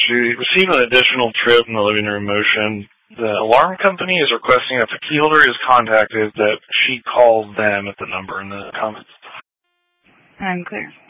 she received an additional trip in the living room motion. The alarm company is requesting if the key holder is contacted that she calls them at the number in the comments. Unclear.